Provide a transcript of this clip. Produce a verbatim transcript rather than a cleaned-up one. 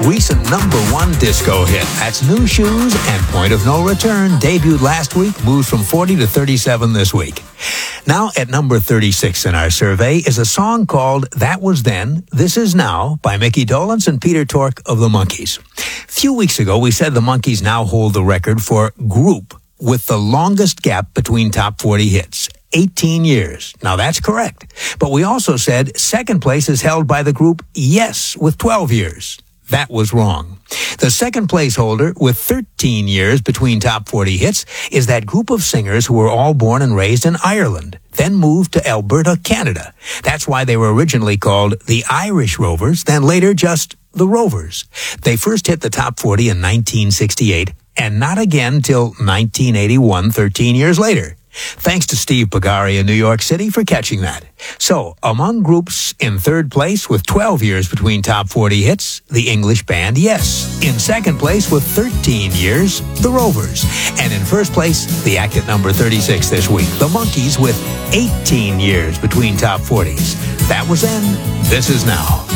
recent number one disco hit. That's New Shoes and Point of No Return. Debuted last week, moves from forty to thirty-seven this week. Now at number thirty-six in our survey is a song called That Was Then, This Is Now by Mickey Dolenz and Peter Tork of the Monkees. A few weeks ago, we said the Monkees now hold the record for group with the longest gap between top forty hits. eighteen years. Now that's correct. But we also said second place is held by the group Yes with twelve years. That was wrong. The second place holder with thirteen years between top forty hits is that group of singers who were all born and raised in Ireland, then moved to Alberta, Canada. That's why they were originally called the Irish Rovers, then later just the Rovers. They first hit the top forty in nineteen sixty-eight and not again till nineteen eighty-one, thirteen years later. Thanks to Steve Pagari in New York City for catching that. So, among groups in third place with twelve years between top forty hits, the English band Yes. In second place with thirteen years, the Rovers. And in first place, the act at number thirty-six this week, the Monkees with eighteen years between top forties. That was then, this is now.